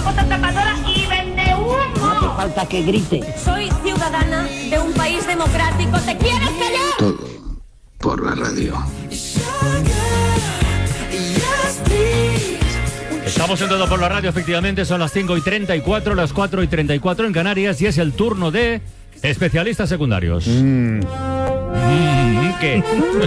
cosa tapadora y vende humo. No hace falta que grite. Soy ciudadana de un país democrático. ¿Te quieres callar? Todo por la radio. Estamos en Todo por la Radio, efectivamente, son las 5:34, las 4:34 en Canarias y es el turno de especialistas secundarios. ¿Qué?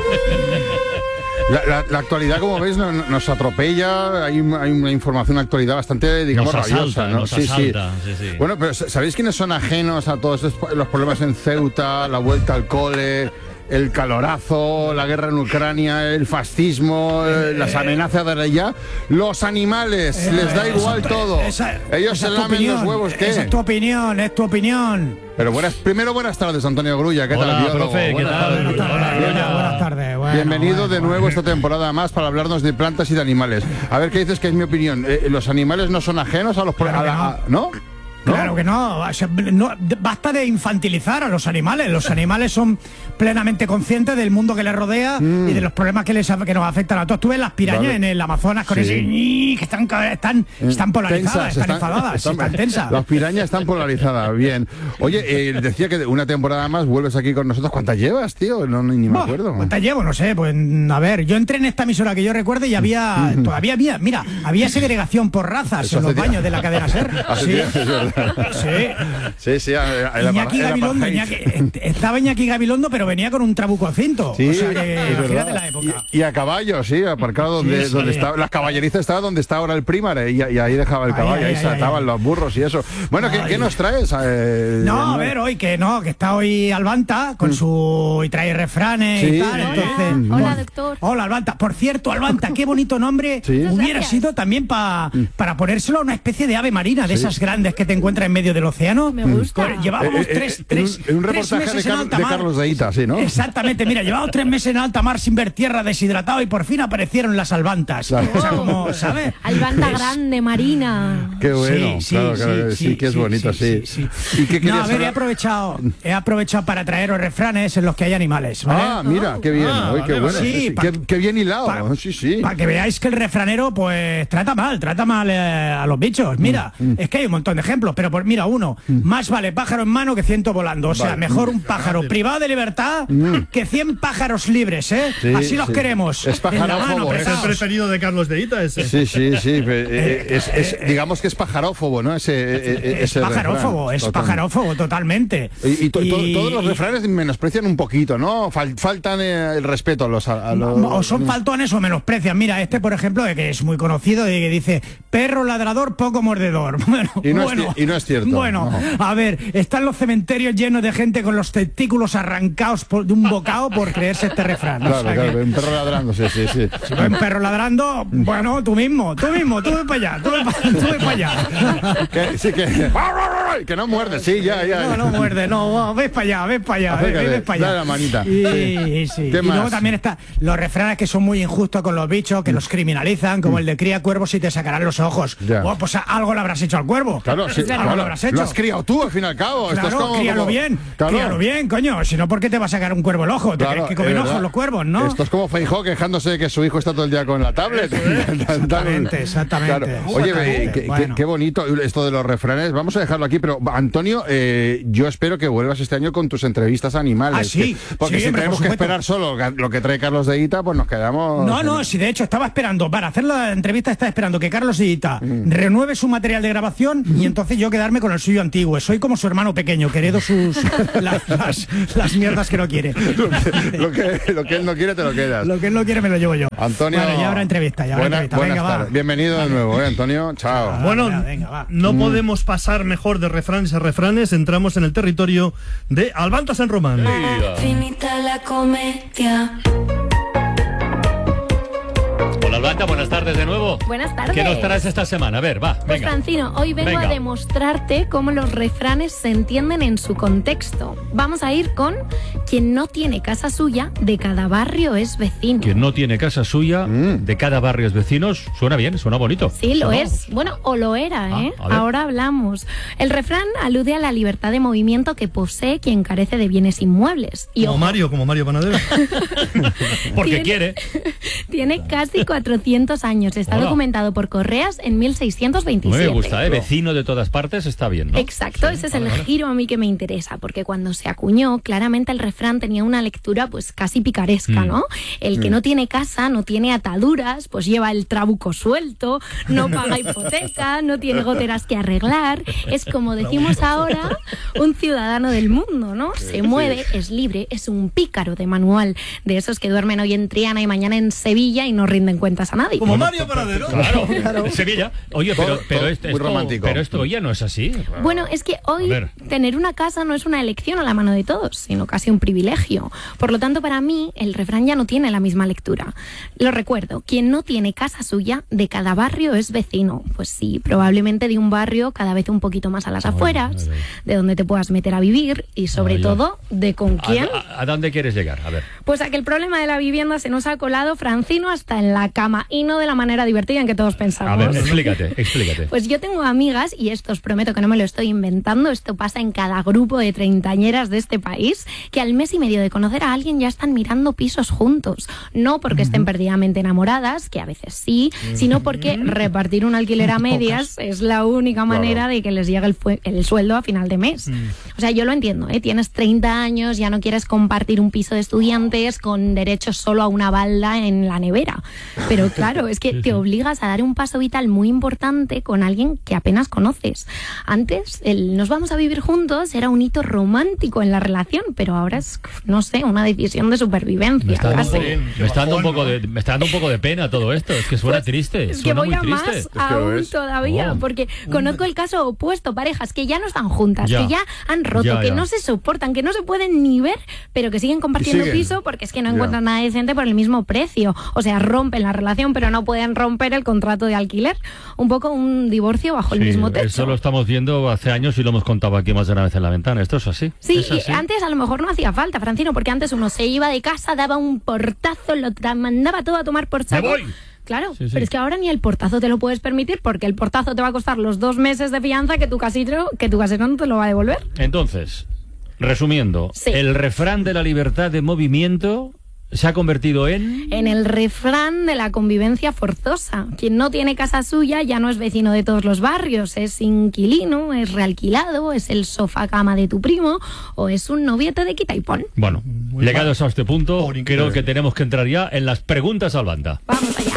La actualidad, como veis, nos atropella. Hay una información, una actualidad bastante, digamos, Nos rabiosa, asalta, ¿no? nos asalta, sí. Bueno, pero ¿sabéis quiénes son ajenos a todos los problemas en Ceuta, la vuelta al cole, el calorazo, la guerra en Ucrania, el fascismo, las amenazas de allá? Los animales, les da igual todo. Ellos se lamen los huevos, ¿qué? Esa es tu opinión. Pero primero buenas tardes, Antonio Grulla. ¿Qué Hola, tal, biólogo? profe, ¿qué tal? Buenas tardes. Bienvenido de nuevo esta temporada más para hablarnos de plantas y de animales. A ver, ¿qué dices que es mi opinión? ¿Los animales no son ajenos a los problemas? ¿No? Claro que no. Basta de infantilizar a los animales. Los animales son plenamente conscientes del mundo que les rodea y de los problemas que nos afectan a todos. Tú ves las pirañas en el Amazonas con ese que están polarizadas, están enfadadas, están tensas. Las pirañas están polarizadas, bien. Oye, decía que una temporada más vuelves aquí con nosotros. ¿Cuántas llevas, tío? Ni me acuerdo. ¿Cuántas llevo? No sé. Pues a ver, yo entré en esta emisora que yo recuerdo y todavía había segregación por razas en los baños de la cadena SER. Sí. Iñaki Gabilondo, estaba Iñaki Gabilondo, pero venía con un trabuco cinto. Sí, o sea que, es imagínate verdad. la época. Y a caballo, sí, aparcado donde estaba. Las caballerizas estaba donde está ahora el Prímare y ahí dejaba el caballo, ahí se ataban los burros y eso. Bueno, ¿qué nos traes? A ver, hoy que está hoy Albanta con y trae refranes y tal. Entonces, Hola, doctor. Hola, Albanta. Por cierto, Albanta, qué bonito nombre hubiera sido también para ponérselo a una especie de ave marina, de esas grandes que te encuentras en medio del océano. Me gusta. Llevábamos en un reportaje de Carlos de Ita, sí, ¿no? Exactamente, mira, llevábamos 3 meses en alta mar sin ver tierra, deshidratado, y por fin aparecieron las albantas. Claro. O sea, como, ¿sabes? Albanta grande, marina. Qué bueno, sí, que es bonito, sí. ¿Y qué querías he aprovechado para traeros refranes en los que hay animales, ¿vale? Mira, qué bien, qué bueno. Sí, qué bien hilado, Para que veáis que el refranero, pues, trata mal a los bichos. Mira, es que hay un montón de ejemplos, pero mira, uno, más vale pájaro en mano que 100 volando. O sea, mejor un pájaro privado de libertad que 100 pájaros libres, ¿eh? Sí, así los queremos. Es pajarófobo. Es el preferido de Carlos de Ita, ese. Sí. Digamos que es pajarófobo, ¿no? Es pajarófobo, totalmente. Y todos los refranes menosprecian un poquito, ¿no? Faltan el respeto a los... O son faltones o menosprecian. Mira, por ejemplo, que es muy conocido, que dice, perro ladrador, poco mordedor. Y no es cierto. Bueno, no. A ver, están los cementerios llenos de gente con los testículos arrancados de un bocado por creerse este refrán. Claro, un perro ladrando, sí. Si ves un perro ladrando, bueno, tú mismo, tú ve para allá, tú ve para allá. Que no muerde, sí, ya. No muerde, no, ves para allá, ves para allá. Dale la manita. Y luego también está los refranes que son muy injustos con los bichos, que los criminalizan, como el de cría cuervos y te sacarán los ojos. Pues algo le habrás hecho al cuervo. Claro, sí, algo le habrás hecho. Lo has criado tú, al fin y al cabo. Claro, críalo bien, coño. Si no, ¿por qué te va a sacar un cuervo el ojo? ¿Te crees que comen ojos los cuervos, no? Esto es como Feijóo quejándose de que su hijo está todo el día con la tablet. Exactamente. Claro. Oye, qué bonito esto de los refranes. Vamos a dejarlo aquí, pero Antonio, yo espero que vuelvas este año con tus entrevistas animales. Sí. Porque si tenemos que esperar solo lo que trae Carlos de Ita, pues nos quedamos... No, si de hecho estaba esperando, para hacer la entrevista estaba esperando que Carlos de Ita renueve su material de grabación y entonces yo quedarme con el suyo antiguo. Soy como su hermano pequeño, que heredo las mierdas que no quiere. Lo que él no quiere, te lo quedas. Lo que él no quiere me lo llevo yo. Antonio, bueno, ya habrá entrevista. Buenas tardes. Bienvenido de nuevo, Antonio. Chao. Bueno, no podemos pasar mejor de refranes a refranes. Entramos en el territorio de Albantas en Román. Finita la comedia. Hola, Albanta, buenas tardes de nuevo. Buenas tardes. ¿Qué nos traes esta semana? A ver, va, Pues venga. Francino, hoy vengo a demostrarte cómo los refranes se entienden en su contexto. Vamos a ir con quien no tiene casa suya, de cada barrio es vecino. Quien no tiene casa suya, de cada barrio es vecinos. Suena bien, suena bonito. Sí, lo es. Bueno, o lo era, ¿eh? A ver. Ahora hablamos. El refrán alude a la libertad de movimiento que posee quien carece de bienes inmuebles. Y como Mario Panadero. Porque quiere. Tiene casi 400 400 años. Está Hola. documentado por Correas en 1627. Me gusta, vecino de todas partes está bien, ¿no? Exacto, Sí, ese es vale, el vale. giro a mí que me interesa, porque cuando se acuñó, claramente el refrán tenía una lectura pues casi picaresca, ¿no? El que no tiene casa, no tiene ataduras, pues lleva el trabuco suelto, no paga hipoteca, no tiene goteras que arreglar. Es como decimos ahora, un ciudadano del mundo, ¿no? Se mueve, es libre, es un pícaro de manual, de esos que duermen hoy en Triana y mañana en Sevilla y no rinden cuentas a nadie. Como Mario Paradero. Claro, en Sevilla. Oye, pero Todo esto, muy romántico. pero esto ya no es así. Bueno, es que hoy A ver. tener una casa no es una elección a la mano de todos, sino casi un privilegio. Por lo tanto, para mí, el refrán ya no tiene la misma lectura. Lo recuerdo, quien no tiene casa suya, de cada barrio es vecino. Pues sí, probablemente de un barrio cada vez un poquito más a las afueras, de donde te puedas meter a vivir y sobre Ay, ya. todo, de con quién. ¿A dónde quieres llegar? A ver. Pues a que el problema de la vivienda se nos ha colado, Francino, hasta en la cama y no de la manera divertida en que todos pensamos. A ver, explícate. Pues yo tengo amigas, y esto os prometo que no me lo estoy inventando, esto pasa en cada grupo de treintañeras de este país, que al mes y medio de conocer a alguien ya están mirando pisos juntos. No porque estén perdidamente enamoradas, que a veces sí, sino porque repartir un alquiler a medias es la única manera de que les llegue el sueldo a final de mes. O sea, yo lo entiendo, ¿eh? Tienes 30 años, ya no quieres compartir un piso de estudiantes con derecho solo a una balda en la nevera. Pero claro, es que te obligas a dar un paso vital muy importante con alguien que apenas conoces. Antes, el nos vamos a vivir juntos era un hito romántico en la relación, pero ahora es, no sé, una decisión de supervivencia. Me está dando, casi. me está dando un poco de pena todo esto. Es que suena Pues, triste. Es que Suena voy muy a triste. más Es que lo aún es. todavía, Oh. porque conozco el caso opuesto, parejas que ya no están juntas, Ya. que ya han roto, Ya, que ya. no se soportan, que no se pueden ni ver, pero que siguen compartiendo siguen. piso porque es que no Ya. encuentran nada decente por el mismo precio. O sea, rompen la relación, pero no pueden romper el contrato de alquiler. Un poco un divorcio bajo el Sí, mismo techo. eso lo estamos viendo hace años y lo hemos contado aquí más de una vez en la ventana. Esto es así. Sí, es así. y antes a lo mejor no hacía falta, Francino, porque antes uno se iba de casa, daba un portazo, mandaba todo a tomar por saco. voy! Claro, Sí, sí. pero es que ahora ni el portazo te lo puedes permitir porque el portazo te va a costar los 2 meses de fianza que tu casero no te lo va a devolver. Entonces, resumiendo, Sí. el refrán de la libertad de movimiento se ha convertido en el refrán de la convivencia forzosa. Quien no tiene casa suya ya no es vecino de todos los barrios, es inquilino, es realquilado, es el sofá cama de tu primo o es un noviete de quita y pon. Bueno, llegados a este punto, Por increíble. creo que tenemos que entrar ya en las preguntas al banda. Vamos allá.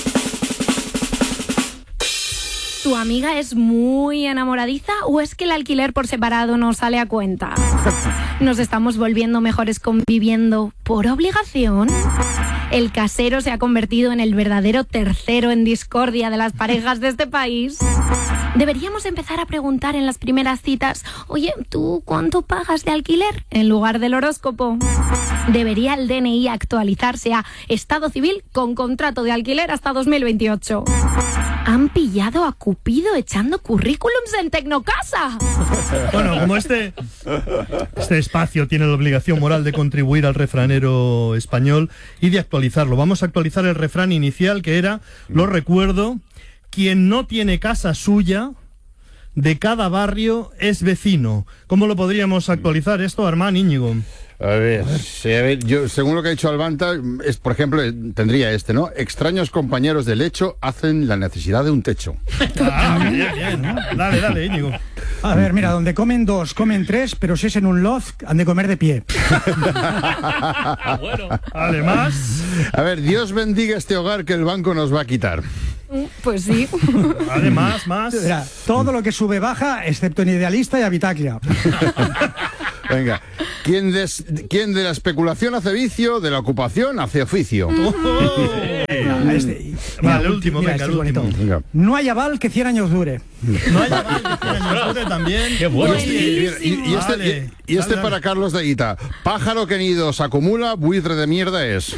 ¿Tu amiga es muy enamoradiza o es que el alquiler por separado no sale a cuenta? ¿Nos estamos volviendo mejores conviviendo por obligación? ¿El casero se ha convertido en el verdadero tercero en discordia de las parejas de este país? Deberíamos empezar a preguntar en las primeras citas, oye, ¿tú cuánto pagas de alquiler? En lugar del horóscopo. ¿Debería el DNI actualizarse a Estado Civil con contrato de alquiler hasta 2028? ¿Han pillado a Cupido echando currículums en Tecnocasa? Bueno, como este espacio tiene la obligación moral de contribuir al refranero español y de actualizarlo, vamos a actualizar el refrán inicial que era, lo recuerdo, quien no tiene casa suya, de cada barrio es vecino. ¿Cómo lo podríamos actualizar esto, Armán, Íñigo? A ver, sí, a ver, yo, según lo que ha dicho Albanta, es, por ejemplo, tendría este, ¿no? Extraños compañeros de lecho hacen la necesidad de un techo. Bien. Dale, Íñigo. A ver, mira, donde comen 2, comen 3, pero si es en un loft, han de comer de pie. Bueno, Además, A ver, Dios bendiga este hogar que el banco nos va a quitar. Pues sí. más. Mira, todo lo que sube baja, excepto en Idealista y Habitaclia. Venga, ¿quién de la especulación hace vicio, de la ocupación hace oficio? Mira, Vale, el último, mira, venga, este el es bonito. último. Venga. No hay aval que 100 años dure. No hay aval, también. qué bueno. Y este, Vale. y este Dale. para Carlos de Guita. Pájaro que nidos acumula, buitre de mierda es.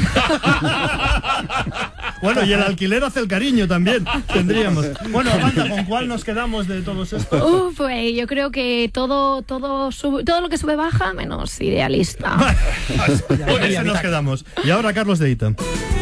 Bueno, y el alquiler hace el cariño también, tendríamos. Bueno, Amanda, ¿con cuál nos quedamos de todos estos? Pues yo creo que todo lo que sube baja, menos Idealista. Con ese nos quedamos. Y ahora Carlos de Ita.